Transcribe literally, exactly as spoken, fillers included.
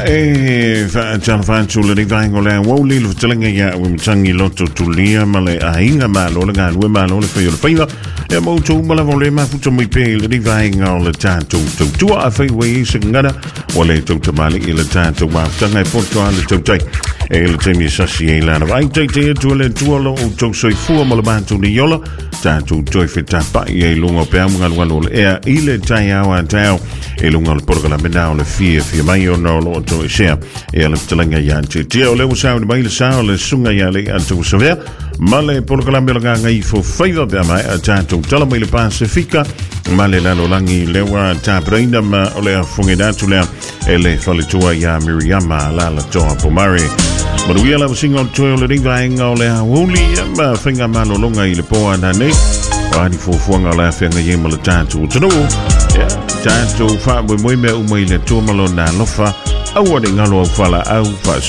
e fa chan fan chula ni vai ngola wo li lu tlinga ya um changi loto tulia male a hinga malo nga lu malo le fe fe e mo tu mala vole ma fu mi pe li vai ngola chan tu tu tu a fe we singada wale tu tu mali ile chan tu ma tanga fo tu ale tu tai e le temi sasi e la vai tai te tu le tu lo o tu so fu mala ban tu ni yola chan tu tu fe ta pa e lungo pe am ngal walo e ile tai awa tai e lungo por la mena le fie fie mai o no lo to share e le tlinga ya te te o le usa de baile sa le sunga ya le antu so ver male por la mena nga i fo faiva pe mai a tanto tala mai le pacifica male la lo langi le wa ta prenda ma o le fungeda tu le e le fale tua ya miriama la la to po mari but we are single to le ringa nga o le wuli ma finga ma lo longa i le po ana ne ani fo fuanga la fenga ye ma le tanto to no ya tanto fa mo me o mai le to ma lo na lo fa awade ngalo fala au fa